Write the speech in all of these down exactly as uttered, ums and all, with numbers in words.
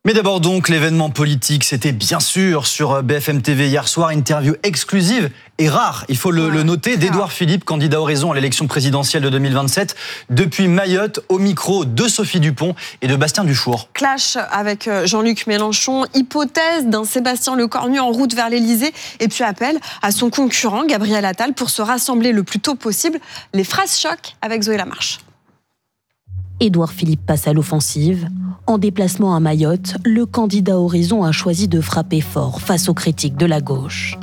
Mais d'abord donc, l'événement politique, c'était bien sûr sur B F M T V hier soir, interview exclusive et rare, il faut le, ouais, le noter, d'Édouard Philippe, candidat Horizon à l'élection présidentielle de deux mille vingt-sept, depuis Mayotte, au micro de Sophie Dupont et de Bastien Dufour. Clash avec Jean-Luc Mélenchon, hypothèse d'un Sébastien Lecornu en route vers l'Élysée, et puis appel à son concurrent Gabriel Attal pour se rassembler le plus tôt possible. Les phrases choc avec Zoé Lamarche. Édouard Philippe passe à l'offensive. En déplacement à Mayotte, le candidat Horizon a choisi de frapper fort face aux critiques de la gauche.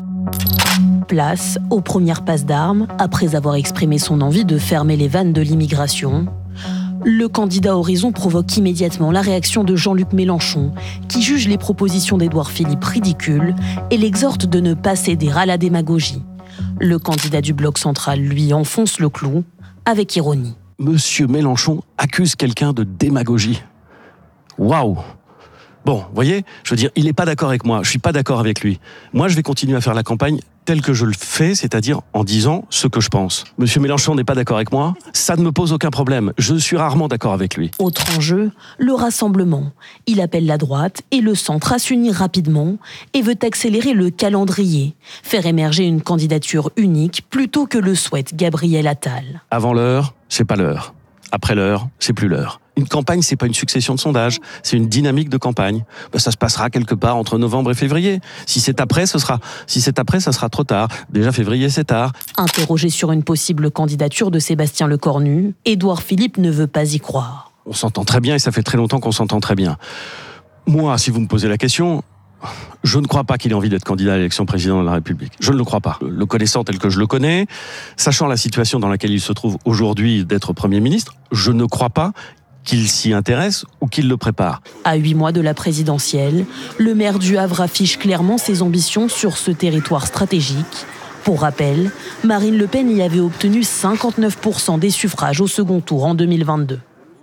Place aux premières passes d'armes, après avoir exprimé son envie de fermer les vannes de l'immigration. Le candidat Horizon provoque immédiatement la réaction de Jean-Luc Mélenchon, qui juge les propositions d'Édouard Philippe ridicules et l'exhorte de ne pas céder à la démagogie. Le candidat du bloc central, lui, enfonce le clou avec ironie. Monsieur Mélenchon accuse quelqu'un de démagogie. Waouh! Bon, vous voyez, je veux dire, il n'est pas d'accord avec moi, je ne suis pas d'accord avec lui. Moi, je vais continuer à faire la campagne telle que je le fais, c'est-à-dire en disant ce que je pense. Monsieur Mélenchon n'est pas d'accord avec moi, ça ne me pose aucun problème. Je suis rarement d'accord avec lui. Autre enjeu, le rassemblement. Il appelle la droite et le centre à s'unir rapidement et veut accélérer le calendrier, faire émerger une candidature unique plutôt que le souhaite Gabriel Attal. Avant l'heure, c'est pas l'heure. Après l'heure, c'est plus l'heure. Une campagne, c'est pas une succession de sondages, c'est une dynamique de campagne. Ben, ça se passera quelque part entre novembre et février. Si c'est après, ce sera. Si c'est après, ça sera trop tard. Déjà février, c'est tard. Interrogé sur une possible candidature de Sébastien Lecornu, Édouard Philippe ne veut pas y croire. On s'entend très bien et ça fait très longtemps qu'on s'entend très bien. Moi, si vous me posez la question, je ne crois pas qu'il ait envie d'être candidat à l'élection présidentielle de la République. Je ne le crois pas. Le connaissant tel que je le connais, sachant la situation dans laquelle il se trouve aujourd'hui d'être Premier ministre, je ne crois pas qu'il s'y intéresse ou qu'il le prépare. À huit mois de la présidentielle, le maire du Havre affiche clairement ses ambitions sur ce territoire stratégique. Pour rappel, Marine Le Pen y avait obtenu cinquante-neuf pour cent des suffrages au second tour en deux mille vingt-deux.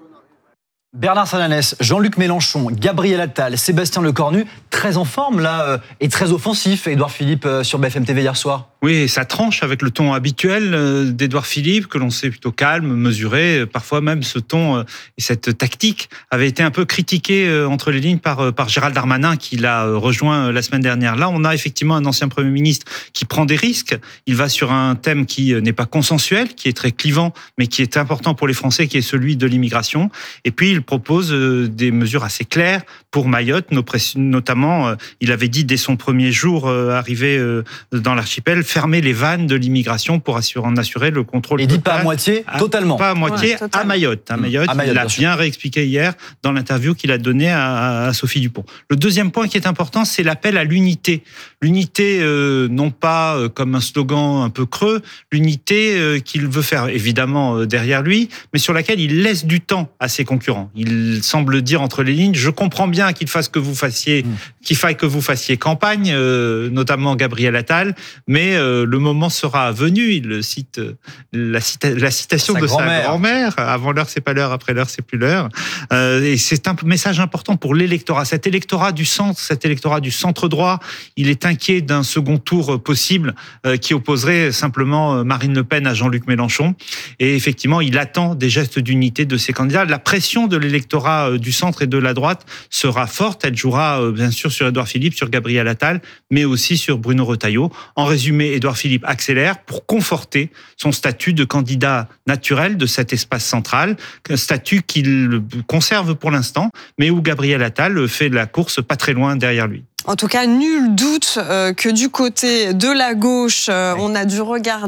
Bernard Sananès, Jean-Luc Mélenchon, Gabriel Attal, Sébastien Lecornu, très en forme là, euh, et très offensif, Édouard Philippe euh, sur B F M T V hier soir. Oui, ça tranche avec le ton habituel euh, d'Édouard Philippe, que l'on sait plutôt calme, mesuré. Parfois même ce ton euh, et cette tactique avait été un peu critiqué euh, entre les lignes par, euh, par Gérald Darmanin, qui l'a euh, rejoint euh, la semaine dernière. Là, on a effectivement un ancien Premier ministre qui prend des risques. Il va sur un thème qui euh, n'est pas consensuel, qui est très clivant, mais qui est important pour les Français, qui est celui de l'immigration. Et puis, il propose des mesures assez claires pour Mayotte, notamment, il avait dit dès son premier jour arrivé dans l'archipel, fermer les vannes de l'immigration pour assurer, en assurer le contrôle. Il dit pas à moitié, à, totalement. Pas à moitié, ouais, à Mayotte. À Mayotte, à Mayotte il l'a bien réexpliqué hier dans l'interview qu'il a donnée à, à Sophie Dupont. Le deuxième point qui est important, c'est l'appel à l'unité. L'unité, euh, non pas euh, comme un slogan un peu creux, l'unité euh, qu'il veut faire évidemment euh, derrière lui, mais sur laquelle il laisse du temps à ses concurrents. Il semble dire entre les lignes, je comprends bien qu'il fasse que vous fassiez, mmh. qu'il faille que vous fassiez campagne, euh, notamment Gabriel Attal, mais euh, le moment sera venu. Il cite euh, la, cita- la citation sa de grand-mère. sa grand-mère. Avant l'heure, c'est pas l'heure. Après l'heure, c'est plus l'heure. Euh, et c'est un message important pour l'électorat. Cet électorat du centre, cet électorat du centre droit, il est inquiet d'un second tour possible euh, qui opposerait simplement Marine Le Pen à Jean-Luc Mélenchon. Et effectivement, il attend des gestes d'unité de ces candidats. La pression de l'électorat du centre et de la droite sera forte. Elle jouera bien sûr sur Édouard Philippe, sur Gabriel Attal, mais aussi sur Bruno Retailleau. En résumé, Édouard Philippe accélère pour conforter son statut de candidat naturel de cet espace central, un statut qu'il conserve pour l'instant, mais où Gabriel Attal fait la course pas très loin derrière lui. En tout cas, nul doute euh, que du côté de la gauche, euh, on a dû regarder